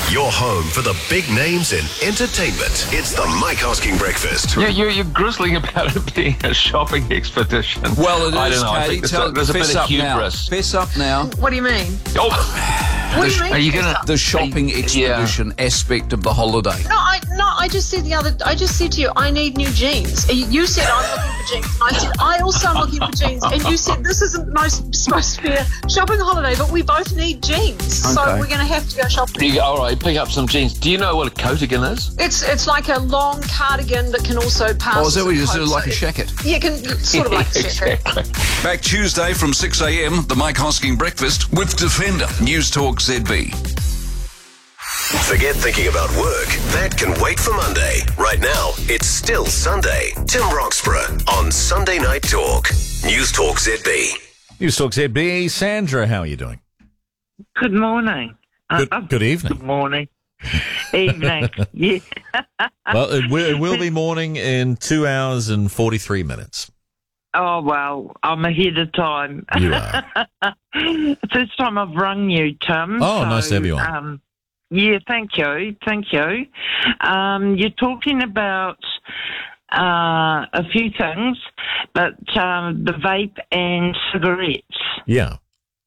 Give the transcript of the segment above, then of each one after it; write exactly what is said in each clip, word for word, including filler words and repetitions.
Your home for the big names in entertainment. It's the Mike Hosking Breakfast. Yeah, you're, you're grizzling about it being a shopping expedition. Well, it is, I don't know. I Katie. think there's, Tell, a, there's a fess bit of up now. hubris. Fess up now. What do you mean? Oh, What do you mean? are you going to... The shopping expedition aspect of the holiday. No, I no, I just said the other. I just said to you, I need new jeans. You you said I'm looking for jeans, and I said I also am looking for jeans, and you said this isn't most supposed to be a shopping holiday, but we both need jeans, so Okay. we're going to have to go shopping. You go, all right, pick up some jeans. Do you know what a coatigan is? It's it's like a long cardigan that can also pass. Oh, is that what you as said? coat, Like a so- shacket? Yeah, can sort of like a jacket. Exactly. Back Tuesday from six a.m, the Mike Hosking Breakfast with Defender. News Talk Z B. Forget thinking about work. That can wait for Monday. Right now, it's still Sunday. Tim Roxburgh on Sunday Night Talk. News Talk Z B. News Talk Z B. Sandra, how are you doing? Good morning. Good, Uh, good evening. Good morning. Evening. Yeah. Well, it will, it will be morning in two hours and forty-three minutes. Oh, well, I'm ahead of time. You are. First time I've rung you, Tim. Oh, so, nice to have you on. Um, yeah, thank you. Thank you. Um, you're talking about uh, a few things, but um, the vape and cigarettes. Yeah.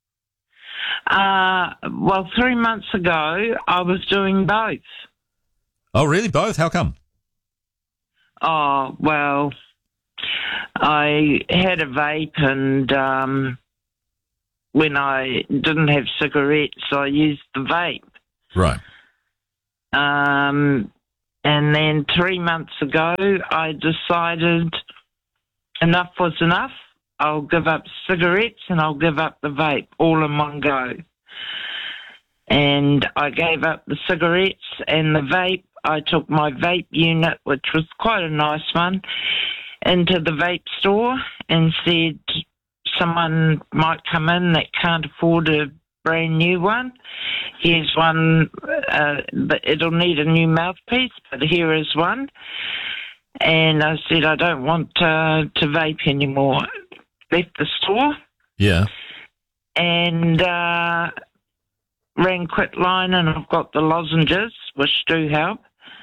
Uh, well, three months ago, I was doing both. Oh, really? Both? How come? Oh, well, I had a vape, and um, when I didn't have cigarettes, I used the vape. Right. Um, and then three months ago, I decided enough was enough. I'll give up cigarettes and I'll give up the vape all in one go. And I gave up the cigarettes and the vape. I took my vape unit, which was quite a nice one, into the vape store and said someone might come in that can't afford a brand new one. Here's one, uh, but it'll need a new mouthpiece, but here is one. And I said, I don't want uh, to vape anymore. Left the store Yeah. and uh, ran Quitline, and I've got the lozenges, which do help.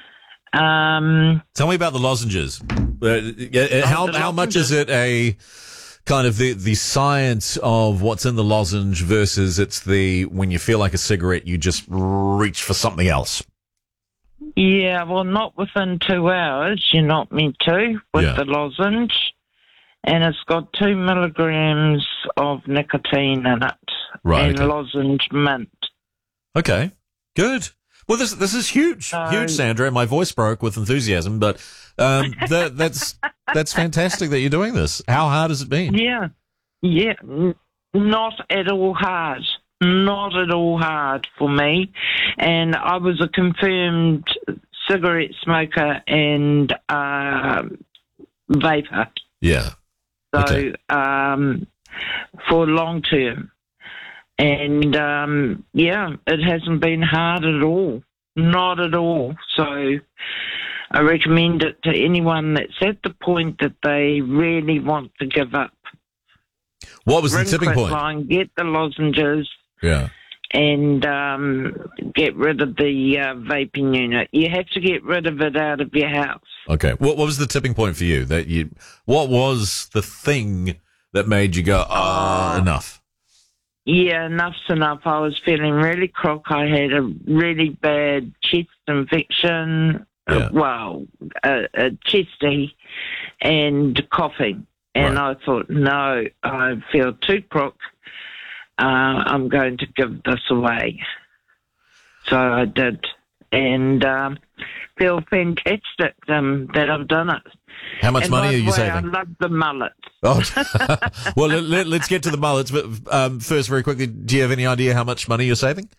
Um, Tell me about the lozenges. Uh, yeah, how the how much is it a kind of the, the science of what's in the lozenge versus it's the when you feel like a cigarette, you just reach for something else? yeah, well, not within two hours. You're not meant to with Yeah. the lozenge. And it's got two milligrams of nicotine in it. Right, And okay. lozenge mint. Okay, good. Well, this this is huge, So- huge, Sandra. My voice broke with enthusiasm, but um, that that's that's fantastic that you're doing this. How hard has it been? Yeah. Yeah. N- not at all hard. Not at all hard for me. And I was a confirmed cigarette smoker and uh, vapor. Yeah. So, Okay. um, for long term. And, um, yeah, it hasn't been hard at all. Not at all. So I recommend it to anyone that's at the point that they really want to give up. What was the Ring tipping point? Quitline, get the lozenges, Yeah. and um, get rid of the uh, vaping unit. You have to get rid of it out of your house. Okay. What what was the tipping point for you? That you what was the thing that made you go, ah, Uh, enough? Yeah, enough's enough. I was feeling really crook. I had a really bad chest infection, Yeah. uh, well, a, a chesty, and coughing. And Right. I thought, no, I feel too crook. Uh, I'm going to give this away. So I did. And um, feel fantastic um, that I've done it. How much And money by are the you way, saving? I love the mullet. Oh, well, let, let, let's get to the mullets. But um, first, very quickly, do you have any idea how much money you're saving?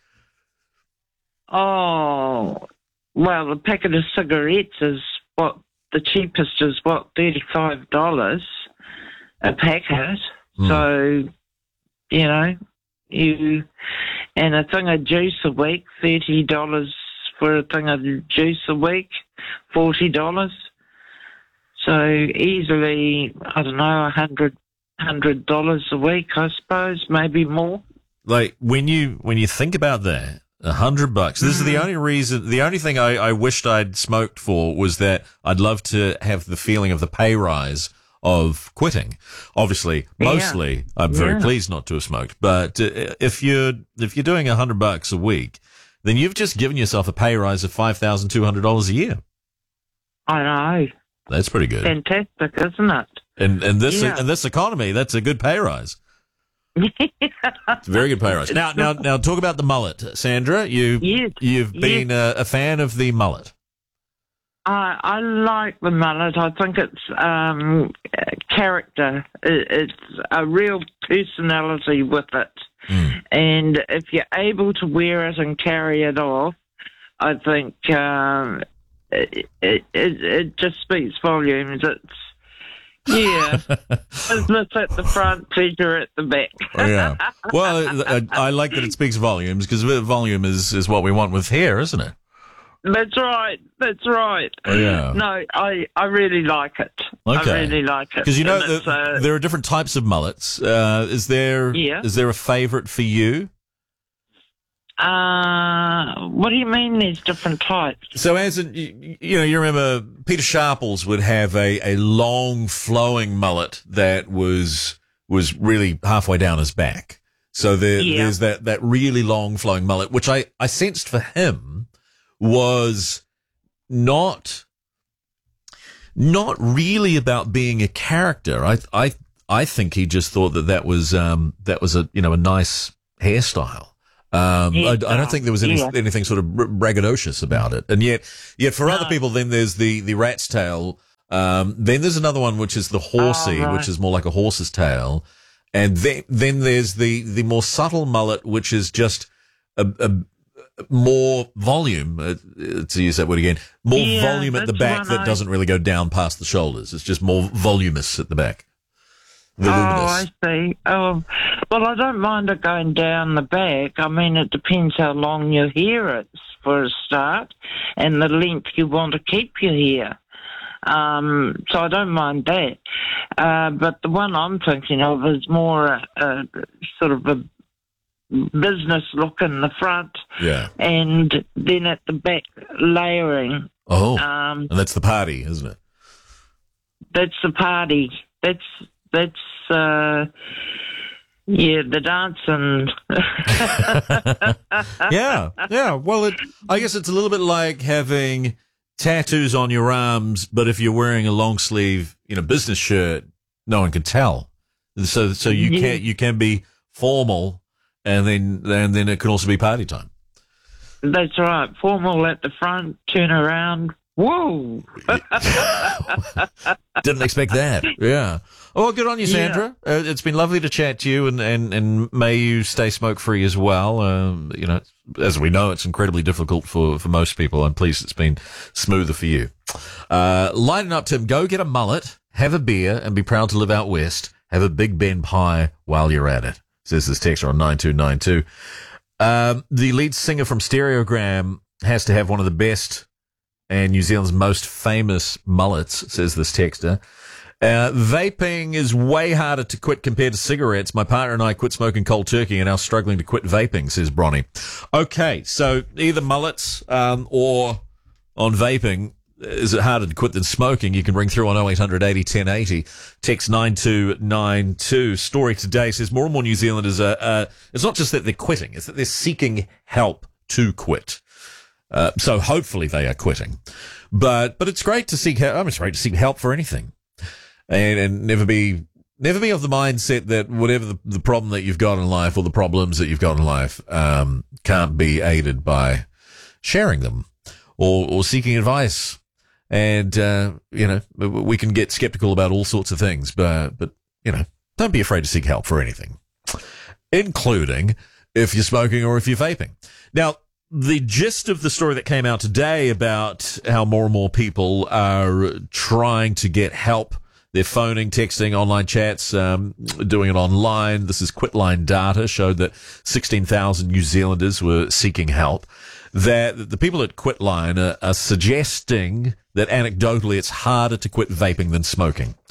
Oh, well, a packet of cigarettes is what the cheapest is, what, thirty-five dollars a packet. Mm. So, you know, you, and a thing of juice a week, thirty dollars for a thing of juice a week, forty dollars. So easily, I don't know, a hundred, hundred dollars a week, I suppose, maybe more. Like when you when you think about that, A hundred bucks. This is the only reason, the only thing I, I wished I'd smoked for was that I'd love to have the feeling of the pay rise of quitting. Obviously, mostly, yeah. I'm very yeah. pleased not to have smoked. But uh, if you're if you're doing a hundred bucks a week, then you've just given yourself a pay rise of five thousand two hundred dollars a year. I know. That's pretty good. Fantastic, isn't it? And and this yeah. in this economy, that's a good pay rise. It's a very good pay rise. Now, now, now, talk about the mullet, Sandra. You, yes. you've been yes. a, a fan of the mullet. I I like the mullet. I think it's um, character. It, it's a real personality with it. Mm. And if you're able to wear it and carry it off, I think um, it, it, it, it just speaks volumes. It's Yeah. Business at the front, pleasure at the back. Oh, yeah. Well, I, I like that it speaks volumes, because volume is, is what we want with hair, isn't it? That's right. That's right. Oh, yeah. No, I, I really like it. Okay. I really like it. Because, you know, the, uh, uh, there are different types of mullets. Uh, is there, yeah. is there a favourite for you? Uh, what do you mean there's different types? So as in, you, you know, you remember Peter Sharples would have a, a long flowing mullet that was, was really halfway down his back. So there, yeah. there's that, that really long flowing mullet, which I, I sensed for him was not, not really about being a character. I, I, I think he just thought that that was, um, that was a, you know, a nice hairstyle. Um, I, I don't think there was any, yeah. anything sort of braggadocious about it. And yet, yet for no. other people, then there's the, the rat's tail. Um, then there's another one, which is the horsey, oh, right. which is more like a horse's tail. And then, then there's the, the more subtle mullet, which is just a, a more volume, uh, to use that word again, more yeah, volume at the back that I... doesn't really go down past the shoulders. It's just more voluminous at the back. Voluminous. Oh, I see. Oh, well, I don't mind it going down the back. I mean, it depends how long your hair is, for a start, and the length you want to keep your hair. Um, so I don't mind that. Uh, but the one I'm thinking of is more a, a sort of a business look in the front, yeah, and then at the back layering. Oh, um, and that's the party, isn't it? That's the party. That's that's uh, yeah, the dancing. yeah, yeah. Well, it, I guess it's a little bit like having tattoos on your arms, but if you're wearing a long sleeve, you know, business shirt, no one can tell. So, so you yeah. can you can be formal, and then and then it can also be party time. That's right. Formal at the front, turn around. Whoa! Didn't expect that. Yeah. Oh, well, good on you, Sandra. Yeah. Uh, it's been lovely to chat to you, and, and, and may you stay smoke-free as well. Um, you know, as we know, it's incredibly difficult for, for most people. I'm pleased it's been smoother for you. Uh, lighten up, Tim. Go get a mullet, have a beer, and be proud to live out west. Have a Big Ben pie while you're at it. Says this texter on nine two nine two. Um, the lead singer from Stereogram has to have one of the best and New Zealand's most famous mullets, says this texter. Uh, vaping is way harder to quit compared to cigarettes. My partner and I quit smoking cold turkey and are now struggling to quit vaping, says Bronny. Okay, so either mullets um, or on vaping, is it harder to quit than smoking? You can ring through on oh eight hundred eighty ten eighty. Text nine two nine two. Story today says more and more New Zealanders are, uh, it's not just that they're quitting, it's that they're seeking help to quit. Uh, so hopefully they are quitting. But, but it's great to seek help. I mean, it's great to seek help for anything. And, and never be, never be of the mindset that whatever the, the problem that you've got in life or the problems that you've got in life, um, can't be aided by sharing them or, or seeking advice. And, uh, you know, we can get skeptical about all sorts of things, but, but, you know, don't be afraid to seek help for anything, including if you're smoking or if you're vaping. Now, the gist of the story that came out today about how more and more people are trying to get help. They're phoning, texting, online chats, um, doing it online. This is Quitline data showed that sixteen thousand New Zealanders were seeking help. That the people at Quitline are, are suggesting that anecdotally it's harder to quit vaping than smoking.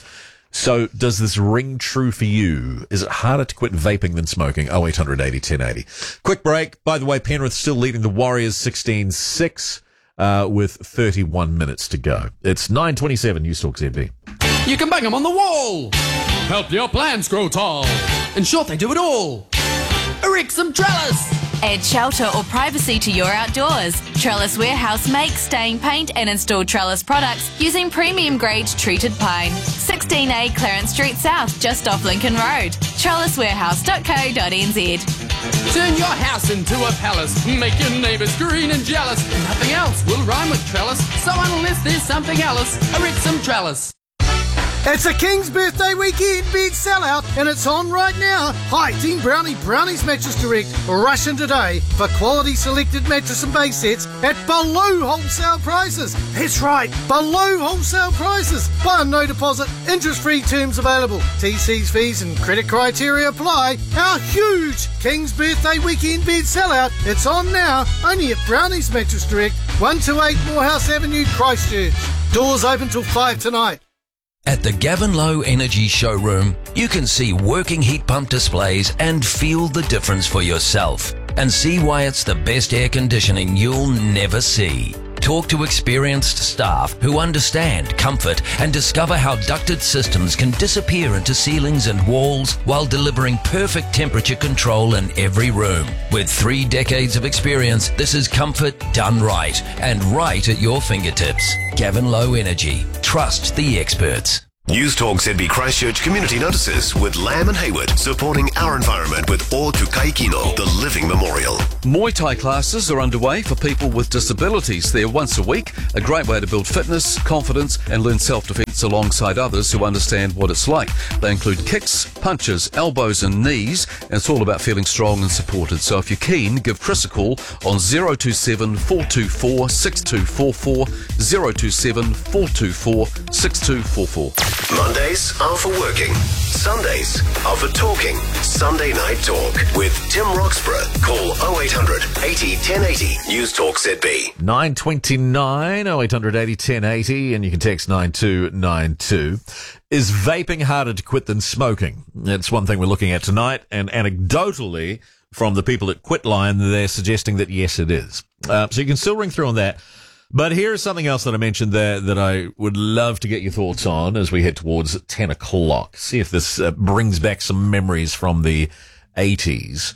So does this ring true for you? Is it harder to quit vaping than smoking? oh eight hundred eighty ten eighty. Quick break. By the way, Penrith still leading the Warriors sixteen six uh, with thirty-one minutes to go. It's nine twenty-seven News Talk Z B. You can bang them on the wall. Help your plants grow tall. In short, they do it all. Erect some trellis. Add shelter or privacy to your outdoors. Trellis Warehouse makes, stain, paint and install trellis products using premium grade treated pine. sixteen A Clarence Street South, just off Lincoln Road. trellis warehouse dot co dot n z. Turn your house into a palace. Make your neighbours green and jealous. Nothing else will rhyme with trellis. So unless there's something else, erect some trellis. It's a King's Birthday Weekend bed sellout, and it's on right now. Hi, Team Brownie Brownies Mattress Direct. Rush in today for quality selected mattress and base sets at below wholesale prices. That's right, below wholesale prices. Buy no deposit, interest-free terms available. T Cs, fees and credit criteria apply. Our huge King's Birthday Weekend bed sellout. It's on now, only at Brownies Mattress Direct, one two eight Morehouse Avenue, Christchurch. Doors open till five tonight. At the Gavin Low Energy Showroom, you can see working heat pump displays and feel the difference for yourself and see why it's the best air conditioning you'll never see. Talk to experienced staff who understand comfort and discover how ducted systems can disappear into ceilings and walls while delivering perfect temperature control in every room. With three decades of experience, this is comfort done right and right at your fingertips. Gavin Low Energy. Trust the experts. News Talk Z B Christchurch Community Notices with Lamb and Hayward, supporting our environment with O Tukaikino, the living memorial. Muay Thai classes are underway for people with disabilities. They're once a week, a great way to build fitness, confidence and learn self-defense alongside others who understand what it's like. They include kicks, punches, elbows and knees, and it's all about feeling strong and supported. So if you're keen, give Chris a call on zero two seven, four two four, six two four four, zero two seven, four two four, six two four four. Mondays are for working. Sundays are for talking. Sunday Night Talk with Tim Roxburgh. Call oh eight hundred eighty ten eighty. News Talk Z B. nine twenty-nine, oh eight hundred eighty ten eighty, and you can text nine two nine two. Is vaping harder to quit than smoking? That's one thing we're looking at tonight, and anecdotally, from the people at Quitline, they're suggesting that yes, it is. Uh, so you can still ring through on that. But here's something else that I mentioned there that I would love to get your thoughts on as we head towards ten o'clock. See if this uh, brings back some memories from the eighties.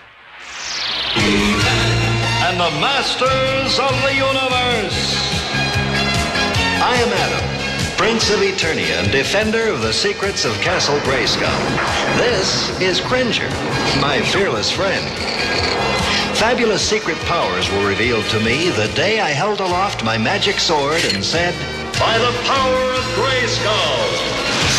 And the masters of the universe. I am Adam, Prince of Eternia and defender of the secrets of Castle Grayskull. This is Cringer, my fearless friend. Fabulous secret powers were revealed to me the day I held aloft my magic sword and said, "By the power of Grayskull,